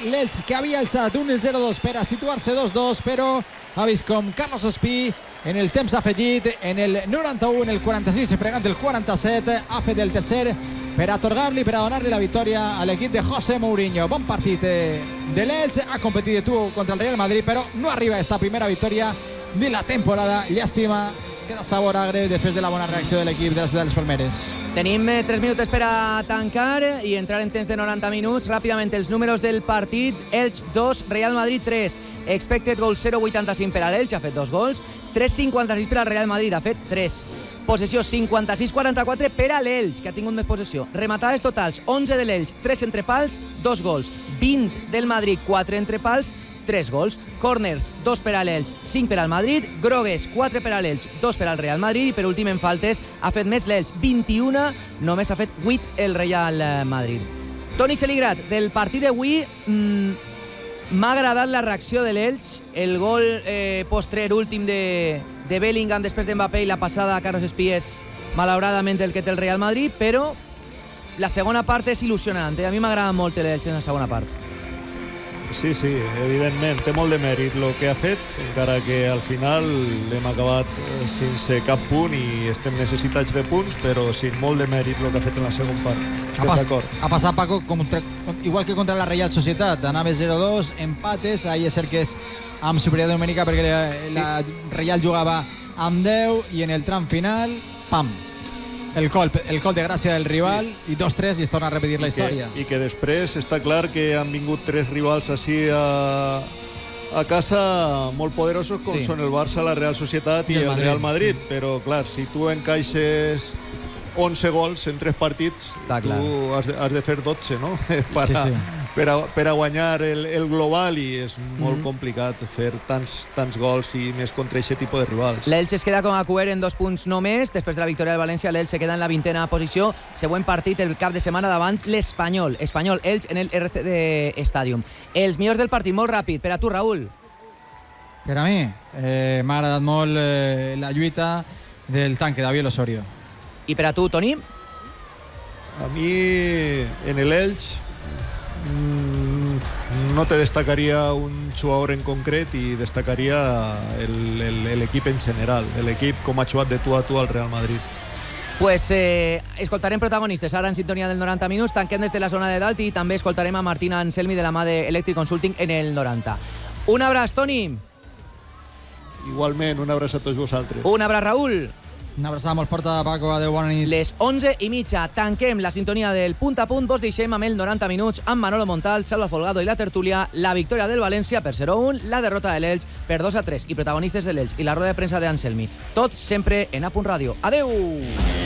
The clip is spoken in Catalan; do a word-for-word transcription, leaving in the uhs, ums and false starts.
l'Elx, que havia alçat un zero dos per a situar-se dos dos, però ha vist com Carlos Espí en el temps afegit, en el noranta-u, en el quaranta-sis, fregant el quaranta-set, ha fet el tercer per atorgar-li, per a donar-li la victòria a l'equip de José Mourinho. Bon partit de l'Elx, ha competit de tu contra el Real Madrid, però no arriba a esta primera victòria de la temporada. Llàstima, queda sabor agre després de la bona reacció de l'equip de la ciutat de les Palmeres. Tenim eh, tres minuts per a tancar i entrar en temps de noranta minuts. Ràpidament els números del partit. Elx dos, Real Madrid tres. Expected goals zero coma vuitanta-cinc per a l'Elx, ha fet dos gols. tres coma cinquanta-sis per al Real Madrid, ha fet tres. Possessió cinquanta-sis quaranta-quatre per a l'Elx, que ha tingut més possessió. Rematades totals, onze de l'Elx, tres entre pals, dos gols. vint del Madrid, quatre entre pals, tres gols. Corners, dos per a l'Elx, cinc per al Madrid. Grogues, quatre per a l'Elx, dos per al Real Madrid. I per últim en faltes ha fet més l'Elx, vint-i-u, només ha fet vuit el Real Madrid. Toni Celigrat, del partit d'avui, mmm, m'ha agradat la reacció de l'Elx, el gol eh, postrer últim de, de Bellingham després d'Mbappé i la passada a Carlos Espí és malauradament el que té el Real Madrid, però la segona part és il·lusionant. A mi m'agrada molt l'Elx en la segona part. Sí, sí, evidentment, té molt de mèrit el que ha fet, encara que al final hem acabat sense cap punt i estem necessitats de punts, però sí, molt de mèrit el que ha fet en la segona part. Estem d'acord. Ha passat, Paco, contra, igual que contra la Real Societat, anava zero dos, empates, ahir és cert que és amb superioritat numèrica perquè la sí. Real jugava amb deu i en el tram final, pam, el colp, el colp de gràcia del rival sí. I dos tres i es torna a repetir la història. I que, i que després està clar que han vingut tres rivals així a, a casa molt poderosos com sí. Són el Barça, la Real Societat i, I el, el Real Madrid, però clar, si tu encaixes onze gols en tres partits, Està tu has de, has de fer dotze, no? Para, sí, sí. Per, a, per a guanyar el, el global i és molt mm-hmm. complicat fer tants, tants gols i més contra aquest tipus de rivals. L'Elx es queda com a cuer en dos punts només. Després de la victòria del València, l'Elx se queda en la vintena posició. Següent partit el cap de setmana davant l'Espanyol. Espanyol-Elx en el R C D Stadium. Els millors del partit, molt ràpid. Per a tu, Raül. Per a mi, eh, m'ha agradat molt eh, la lluita del tanque, David Osorio. I per a tu, Toni? A mi, en l'Elx, no te destacaria un jugador en concret i destacaria l'equip en general, l'equip com ha jugat de tu a tu al Real Madrid. Pues eh, escoltarem protagonistes ara en sintonia del noranta minuts, tanquem des de la zona de dalt i també escoltarem a Martina Anselmi de la mà de Electric Consulting en el noranta. Un abraç, Toni. Igualment, un abraç a tots vosaltres. Un abraç, Raül. Una abraçada molt forta, Paco. Adéu, bona nit. Les onze i mitja, tanquem la sintonia del punt a punt. Vos deixem amb el noranta minuts amb Manolo Montal, Salva Folgado i la tertúlia, la victòria del València per zero a un, la derrota de l'Elx per dos a tres i protagonistes de l'Elx i la roda de premsa d'Anselmi. Tot sempre en A Punt Ràdio. Adéu!